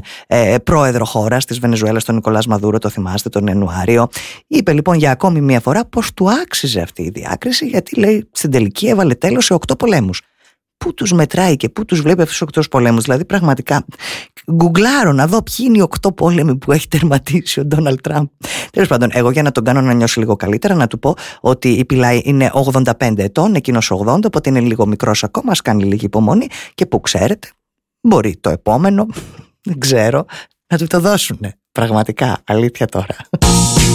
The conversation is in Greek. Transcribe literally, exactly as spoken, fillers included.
ε, πρόεδρο χώρας της Βενεζουέλας, τον Νικολάς Μαδούρο, το θυμάστε, τον Ιανουάριο. Είπε λοιπόν για ακόμη μία φορά πως του άξιζε αυτή η διάκριση, γιατί λέει στην τελική έβαλε τέλος σε οκτώ πολέμους. Πού τους μετράει και πού τους βλέπει αυτούς τους οκτώ πολέμους? Δηλαδή πραγματικά γκουγκλάρω να δω ποιοι είναι οι οκτώ πόλεμοι που έχει τερματίσει ο Ντόναλντ Τραμπ. Τέλος πάντων, εγώ για να τον κάνω να νιώσει λίγο καλύτερα, να του πω ότι η Πιλάη είναι ογδόντα πέντε ετών, εκείνος ογδόντα, οπότε είναι λίγο μικρός ακόμα, ας κάνει λίγη υπομονή και που ξέρετε, μπορεί το επόμενο, δεν ξέρω, να του το δώσουνε. Πραγματικά, αλήθεια τώρα.